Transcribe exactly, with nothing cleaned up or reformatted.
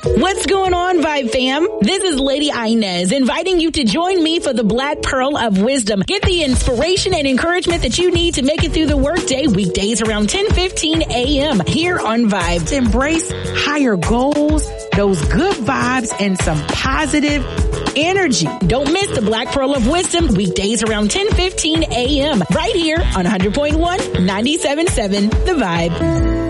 What's going on, Vibe fam? This is Lady Inez inviting you to join me for the Black Pearl of Wisdom. Get the inspiration and encouragement that you need to make it through the workday weekdays around ten fifteen a.m. here on Vibe. Embrace higher goals, those good vibes, and some positive energy. Don't miss the Black Pearl of Wisdom weekdays around ten fifteen a.m. right here on one hundred point one, ninety-seven point seven The Vibe.